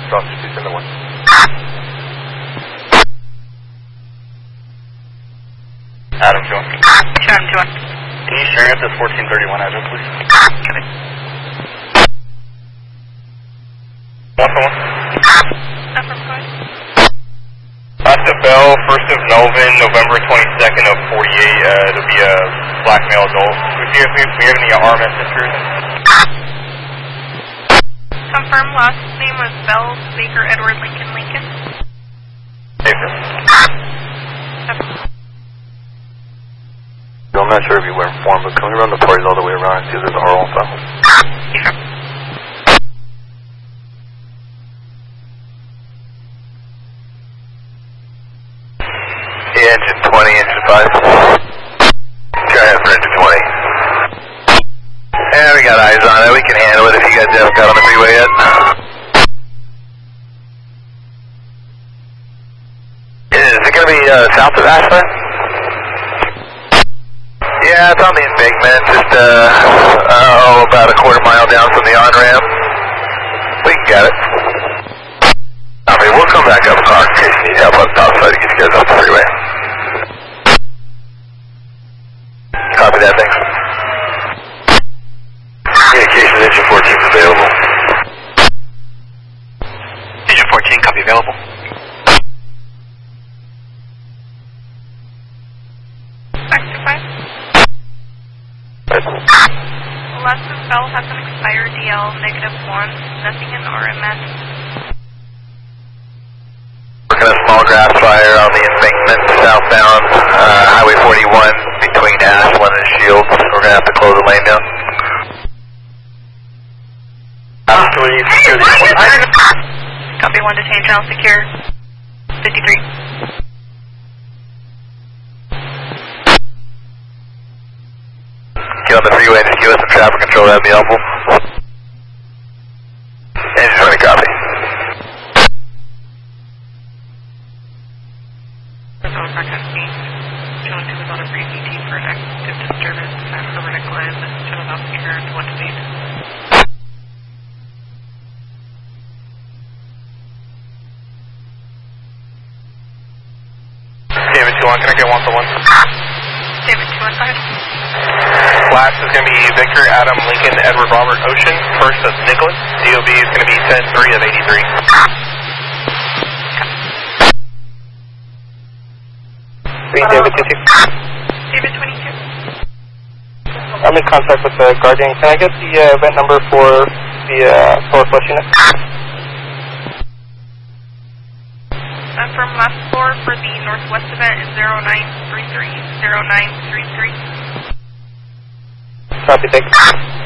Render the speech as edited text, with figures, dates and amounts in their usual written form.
Foxtrot 271. Adam 2-1. Adam 2-1. Can you share at this 1431 address, please? Copy. 1-1. Affirm, go ahead. Last of Bell, 1st of Melvin, November 22nd of 48. It'll be a black male adult. We have any RMS intrusion? Confirm last name was Bell, Baker, Edward, Lincoln. Baker. Affirm. I'm not sure if you were informed, but can we run the parties all the way around and see if there's a RO on file? Sure. Engine 20, engine 5. Try it for engine 20. Yeah, we got eyes on it. We can handle it if you guys haven't got on the freeway yet. Is it going to be south of Ashland? Yeah, it's on the embankment, just about a quarter mile down from the on-ramp. We can get it. I mean, we'll come back up car in case you need help on the top side to get you guys off the freeway. Copy that, thanks. Communications, engine 14 is available. Engine 14, copy available. Back to 5. Last of Bell has an expired DL, -1, nothing in RMS. Working a small grass fire on the embankment southbound, Highway 41 between Ashland and Shields. We're going to have to close the lane down. Copy 1 detained, channel secure. 53. Get on the freeway and just give us some traffic control, that'd be helpful. Engine 20, copy. Channel 2 is on a free CT for an active disturbance. Over Nicolay, channel navigator, 1 detained. David 2-1, can I get 1-1? David 2-1, go ahead. Last is going to be Victor, Adam, Lincoln, Edward, Robert, Ocean. First of Nicholas. DOB is going to be 10-3 of 83. David 22. David 22. I'm in contact with the Guardian. Can I get the event number for the solar flush unit? From last floor for the northwest event is 0933. 0933. Copy, thanks.